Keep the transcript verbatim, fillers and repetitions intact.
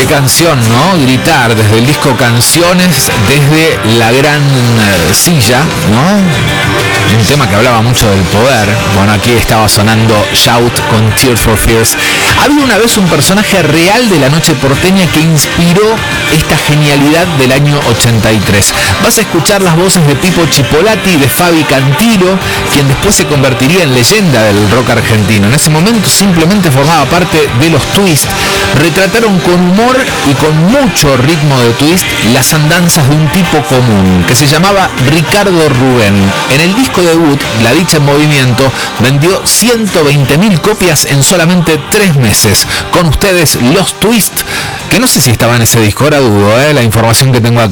canción, ¿no? Gritar desde el disco Canciones, desde la gran eh, silla, ¿no? Un tema que hablaba mucho del poder. Bueno, aquí estaba sonando Shout con Tears for Fears. Había una vez un personaje real de la noche porteña que inspiró esta genialidad del año ochenta y tres. Vas a escuchar las voces de Pipo Chipolati y de Fabi Cantilo, quien después se convertiría en leyenda del rock argentino. En ese momento simplemente formaba parte de los Twist. Retrataron con humor y con mucho ritmo de twist las andanzas de un tipo común que se llamaba Ricardo Rubén. En el disco debut, La Dicha en Movimiento, vendió ciento veinte mil copias en solamente tres meses. Con ustedes, los Twist, que no sé si estaba en ese disco, ahora dudo, ¿eh? La información que tengo acá